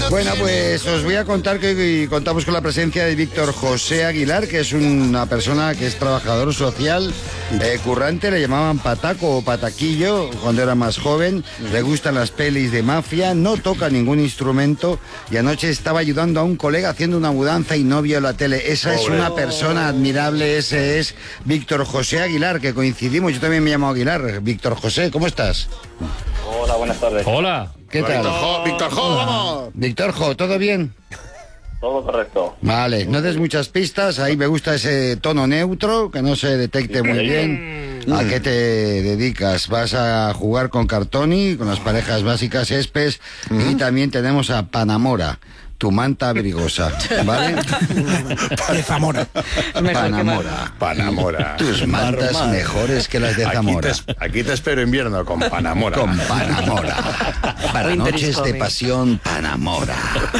Bueno, pues os voy a contar que contamos con la presencia de Víctor José Aguilar, que es una persona que es trabajador social, currante, le llamaban pataco o pataquillo cuando era más joven, le gustan las pelis de mafia, no toca ningún instrumento y anoche estaba ayudando a un colega haciendo una mudanza y no vio la tele. Esa es una persona admirable, ese es Víctor José Aguilar, que coincidimos, yo también me llamo Aguilar. Víctor José, ¿cómo estás? Hola, buenas tardes. Hola. ¿Qué tal? Víctor Jo, vamos. Víctor Jo, ¿todo bien? Todo correcto. Vale, no des muchas pistas, ahí me gusta ese tono neutro, que no se detecte muy bien. ¿A qué te dedicas? Vas a jugar con Cartoni, con las parejas básicas Espes, y también tenemos a Panamora, tu manta abrigosa, ¿vale? De Zamora. Panamora. Tus mantas mejores que las de Zamora. Aquí te espero invierno con Panamora. Con Panamora. Para noches de pasión, Panamora.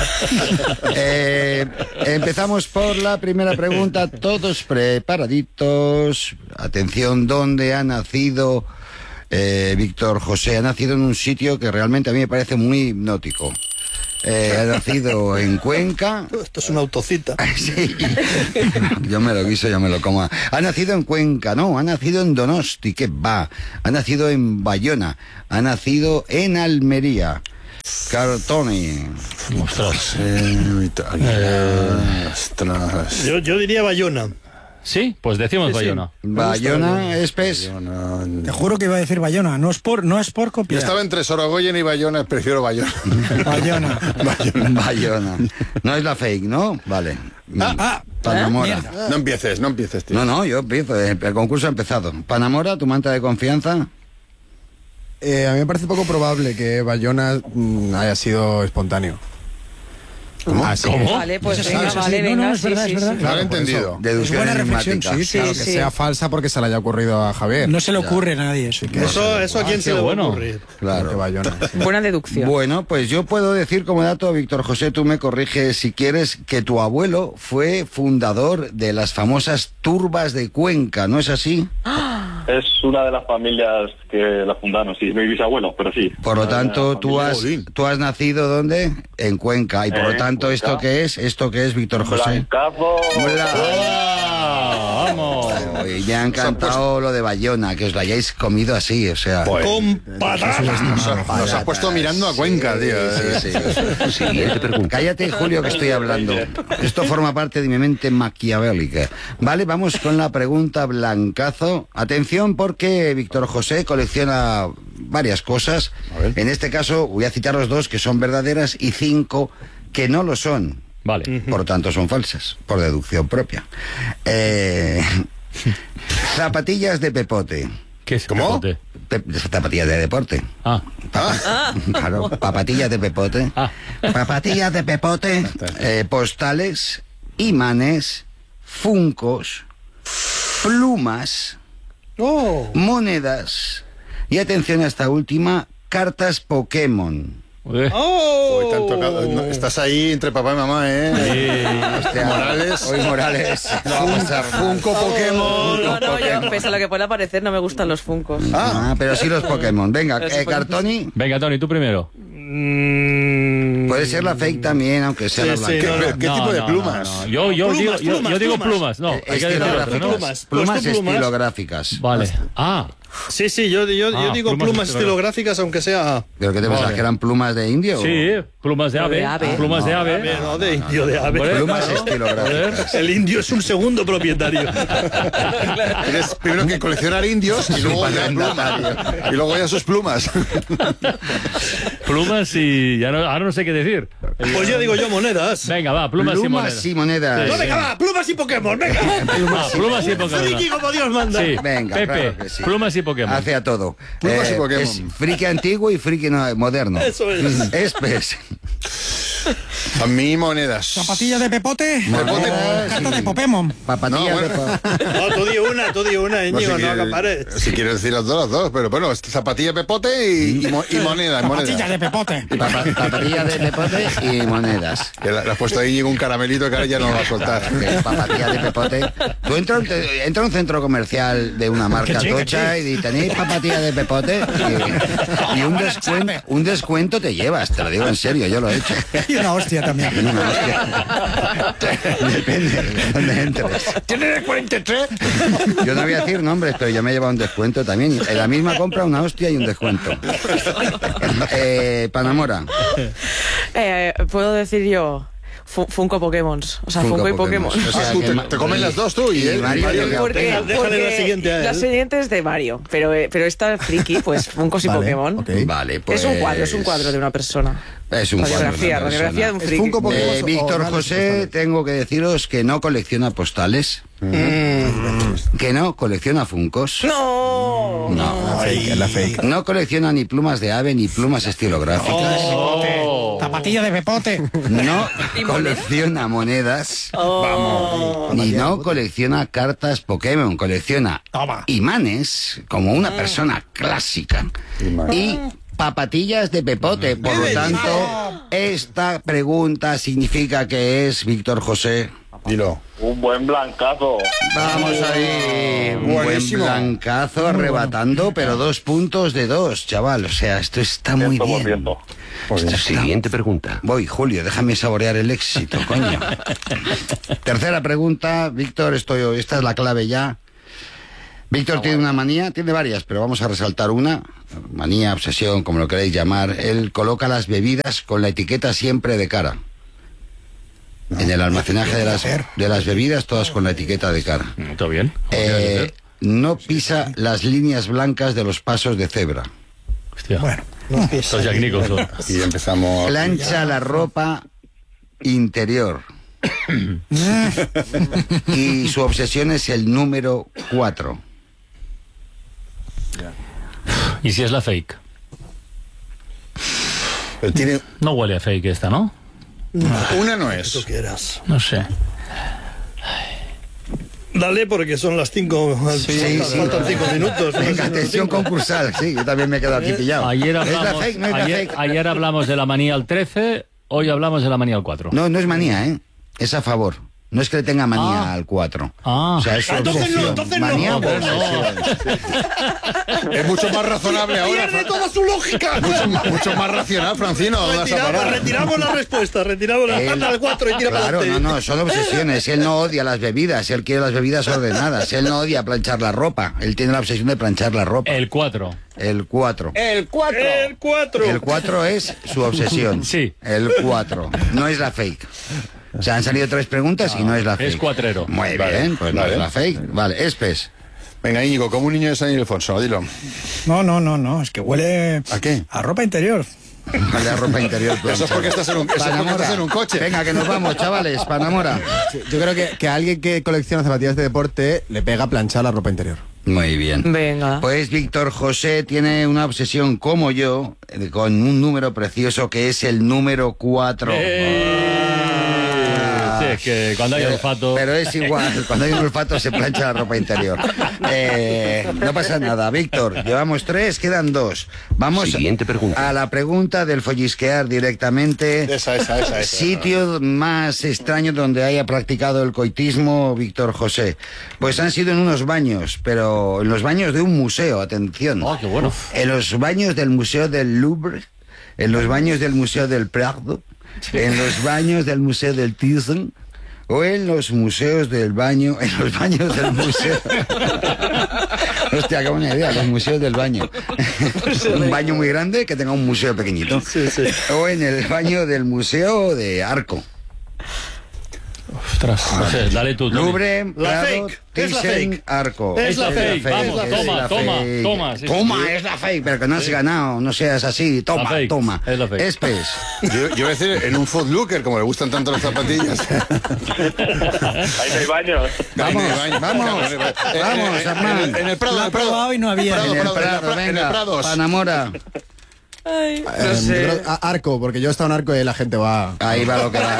Empezamos por la primera pregunta. Todos preparaditos. Atención, ¿dónde ha nacido Víctor José? Ha nacido en un sitio que realmente a mí me parece muy hipnótico. Ha nacido en Cuenca. Esto es una autocita. Sí. Yo me lo guiso, yo me lo como. Ha nacido en Cuenca, no, ha nacido en Donosti, que va. Ha nacido en Bayona, ha nacido en Almería. Cartoni. Ostras. Ostras. Yo diría Bayona. ¿Sí? Pues decimos Sí, sí. Bayona. Bayona, Espes. Te juro que iba a decir Bayona, no es por Yo copiar. estaba entre Sorogoyen y Bayona, prefiero Bayona. Bayona. Bayona. No es la fake, ¿no? Vale. Panamora. No empieces, tío. No, yo empiezo. El concurso ha empezado. Panamora, tu manta de confianza. A mí me parece poco probable que Bayona haya sido espontáneo. ¿Cómo? ¿Cómo? Vale, pues Sí, venga, sí, vale, sí. venga, No, es sí, verdad, sí, es verdad. sí. No lo he por eso. entendido. Deducción buena reflexión, enigmática. sí. Claro, Sí, que sí. sea falsa porque se le haya ocurrido a Javier. No se le ocurre a nadie eso. Eso a quién se qué le va a bueno. ocurrir. Claro. Que Bayona. Sí. Buena deducción. Bueno, pues yo puedo decir como dato, Víctor José, tú me corriges si quieres, que tu abuelo fue fundador de las famosas turbas de Cuenca, ¿no es así? Es una de las familias que la fundaron, sí, mi bisabuelo, pero sí. Por lo Una tanto, tú familia- has nacido ¿dónde? En Cuenca. Y por lo En tanto, Cuenca. ¿esto qué es, Víctor José? Blancazo. ¡Ah! ¡Vamos! Y me ha encantado lo de Bayona, que os lo hayáis comido así, o sea... Con patatas. Nos has puesto mirando a Cuenca, tío. Sí. Siguiente pregunta. Cállate, Julio, que estoy hablando. Esto forma parte de mi mente maquiavélica. Vale, vamos con la pregunta blancazo. Atención, porque Víctor José colecciona varias cosas. A ver. En este caso, voy a citaros 2 que son verdaderas y 5 que no lo son. Vale. Por lo tanto, son falsas, por deducción propia. Zapatillas de pepote. ¿Qué es? ¿Cómo? Pepote? Zapatillas de deporte. Ah. Claro, papatillas de pepote. Ah. Papatillas de pepote, postales, imanes, funcos, plumas, monedas y, atención a esta última, cartas Pokémon. Uy. Hoy te han tocado. No, estás ahí entre papá y mamá, Hostia, Morales. Hoy Morales. No va a pasar nada. Funko Pokémon. No, yo, pese a lo que pueda parecer, no me gustan los funcos. Pero sí los Pokémon. Venga, Los Pokémon. Cartoni. Venga, Tony, tú primero. Puede ser la fake también, aunque sea la Sí, blanca. no, no. ¿Qué tipo de plumas? No. Yo digo plumas. No, hay que decir otro, ¿no? Plumas Pues tú plumas. estilográficas. Vale. Ah. Sí, yo digo plumas plumas estilográficas, aunque sea... ¿Pero qué te pensás? ¿Que eran plumas de indio? Sí, plumas de ave. de ave. Plumas de ave. No, de indio, de ave. Hombre, Plumas claro. estilográficas. El indio es un segundo propietario. Tienes primero que coleccionar indios y luego ya plumas. Y luego ya sus plumas. Plumas y... ahora no sé qué decir. Pues ya digo yo monedas. Venga, va, plumas y monedas. Plumas y monedas. Sí. No, venga, va, plumas y Pokémon, venga. Plumas y Pokémon. Friki como Dios manda. Sí. Venga, Pepe, claro que sí. plumas y Pokémon. Hace a todo. Plumas y Pokémon. Es friki antiguo y friki moderno. Eso es. Espes. A mí monedas. Zapatilla de pepote. Monedas Carta de y Pokémon. Papatillas No, de bueno. No, tú di una, Íñigo, no acapares. Si quieres decir las dos, pero bueno, zapatilla pepote y moneda. Zapatilla de pepote. Papatillas de pepote y monedas. Que le has puesto ahí un caramelito que ahora ya no lo va a soltar. Papatillas de pepote. Tú entra a un centro comercial de una marca tocha y tenéis papatillas de pepote y un descuento te llevas, te lo digo en serio, yo lo he hecho. Y una hostia también. Una hostia. Depende de dónde entres. ¿Tienes 43? Yo no voy a decir nombres, pero yo me he llevado un descuento también. En la misma compra, una hostia y un descuento. Panamora. Puedo decir yo... Funko Pokémon. O sea, Funko y Pokémon. O sea, Tú que te comes las dos tú y Mario le queda Porque, pena. Déjale la siguiente a él. la siguiente es de Mario, pero esta friki, pues Funkos y Vale, Pokémon. ok. Vale, pues... Es un cuadro de una persona. Es un cuadro de una Radiografía de un Es friki. Funko Pokémon. Víctor o José, postales. tengo que deciros que no colecciona postales, que no colecciona Funkos, ¡No! no, Es la fake. no colecciona ni plumas de ave ni plumas estilográficas, Zapatilla de pepote. no colecciona monedas, ni no colecciona cartas Pokémon, colecciona Toma. imanes como una persona clásica y papatillas de pepote. Por lo tanto, esta pregunta significa que es, Víctor José, Dilo. Un buen blancazo. vamos ahí, un buen Buenísimo. blancazo arrebatando, pero 2 puntos de 2, chaval. O sea, esto está muy Estamos bien. viendo. Esto está- Siguiente pregunta. Voy, Julio, déjame saborear el éxito, coño. Tercera pregunta, Víctor, esta es la clave ya. Víctor tiene una manía, tiene varias, pero vamos a resaltar una. Manía, obsesión, como lo queréis llamar. Él coloca las bebidas con la etiqueta siempre de cara. En el almacenaje de las bebidas, todas con la etiqueta de cara. ¿Todo bien? No pisa las líneas blancas de los pasos de cebra. Hostia. Bueno, Estos Jack Nicholson. Y empezamos. Plancha la ropa interior. Y su obsesión es el número 4. ¿Y si es la fake? Pero tiene. No huele a fake esta, ¿no? Una no es. Tú quieras. No sé. Dale, porque son las 5. Faltan 5 minutos. Venga, atención concursal. Sí, yo también me he quedado aquí pillado. Ayer ¿Es la hablamos, fake? ¿No es la fake? ayer hablamos de la manía al 13, hoy hablamos de la manía al 4. No, no es manía, ¿eh? Es a favor. No es que le tenga manía Ah. al 4. Ah. O sea, es su Entonces no, obsesión. entonces no. Manía o Entonces no. obsesión. Es mucho más razonable ahora. Pierde toda su lógica. Mucho más racional, Francino. ¿Dónde vas a parar? Retiramos la respuesta, retiramos la Él- pata al 4 y tira para Claro, adelante. no, son obsesiones. Él no odia las bebidas, él quiere las bebidas ordenadas. Él no odia planchar la ropa, él tiene la obsesión de planchar la ropa. El 4. El 4. El 4. El 4 es su obsesión. Sí. El 4. No es la fake. O sea, han salido 3 preguntas y no es la fake. Es cuatrero. Muy Vale, bien, pues no vale. es la fake. Vale, Espes. Venga, Íñigo, como un niño de San Ildefonso, dilo. no, es que huele ¿A qué? a ropa interior. Vale, ropa interior. Eso es porque estás en un, eso es porque Panamora. estás en un coche. Venga, que nos vamos, chavales. Panamora. Yo creo que a alguien que colecciona zapatillas de deporte le pega planchar la ropa interior. Muy bien. Venga. Pues Víctor José tiene una obsesión como yo con un número precioso que es el número 4. Sí, es que cuando hay olfato... Pero es igual, cuando hay un olfato se plancha la ropa interior. No pasa nada, Víctor. Llevamos 3, quedan 2. Vamos Siguiente pregunta. a la pregunta del follisquear directamente. Esa. Sitio más extraño donde haya practicado el coitismo, Víctor José. Pues han sido en unos baños, pero en los baños de un museo, atención. Oh, qué bueno. En los baños del Museo del Louvre, en los baños del Museo del Prado, en los baños del Museo del Thyssen o en los museos del baño, en los baños del museo. Hostia, qué buena idea, los museos del baño. Un baño muy grande que tenga un museo pequeñito. O en el baño del Museo de Arco. Ostras, no sé, dale tú, Tony. Louvre, La Prado, fake, es la Thyssen, fake. Arco. Es la fake, vamos, es toma, la toma, fake. toma, sí, Toma, sí. es la fake, pero que no has ganado, no seas así. Toma, La fake, toma. es la fake. Espes. Yo voy a decir en un Footlooker, como le gustan tanto las zapatillas. Ahí no hay baños. Vamos, Ahí, vamos, vamos, Armand. En el Prado, Lo en ha el Prado. probado y no había. En el Prado, Prado, en el venga, Prados. Panamora. Ay, no Yo sé. creo- Arco, porque yo he estado en Arco y la gente va. Ahí va lo que va.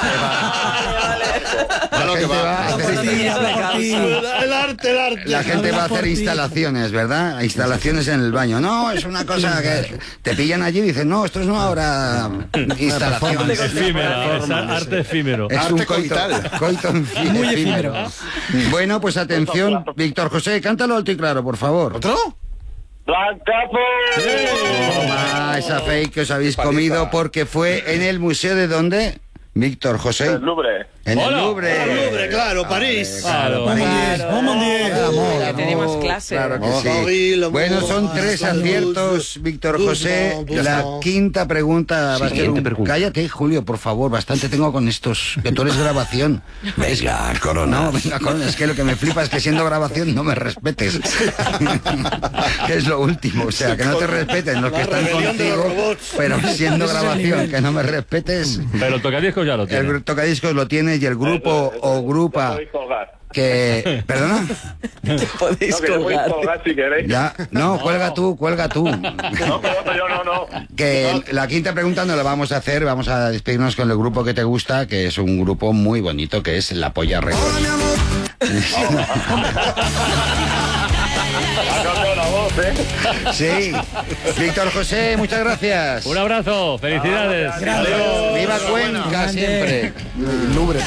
A lo que va. El arte. La gente va a hacer instalaciones, ¿verdad? Instalaciones en el baño. No, es una cosa que te pillan allí y dicen, no, esto es una obra instalaciones. Efímera, es arte efímero. Es Arte un coito, coital. coito Muy efímero. Bueno, pues atención, Víctor José, cántalo alto y claro, por favor. ¿Otro? ¡Blancazo! Toma esa fake que os habéis comido porque fue en el museo de ¿dónde? Víctor José. El Louvre. En el Hola. Louvre. El Louvre, claro, París. Claro. Ya tenemos clase. Claro que sí. Paris, le Bueno, amor, son 3 la salud, aciertos, Víctor José. doucement, La doucement. quinta pregunta va a ser Siguiente un... pregunta. Cállate, Julio, por favor. Bastante tengo con estos. Que tú eres grabación. Venga, Corona. No, venga, Corona. Es que lo que me flipa es que siendo grabación no me respetes. Que es lo último. O sea, que no te respeten los que La están rebelión de los contigo. robots. Pero siendo grabación, que no me respetes. Pero el tocadiscos ya lo tiene. El tocadiscos lo tienes y el grupo o grupa Podéis colgar. que... ¿Perdona? Podéis No, que podéis colgar. colgar si queréis. Ya, no, cuelga tú, cuelga tú. No, pero yo no. Que la quinta pregunta no la vamos a hacer, vamos a despedirnos con el grupo que te gusta, que es un grupo muy bonito, que es La Polla Records. Ha cambiado la voz, ¿eh? Sí. Víctor José, muchas gracias. Un abrazo, felicidades. Viva Cuenca siempre. Louvre.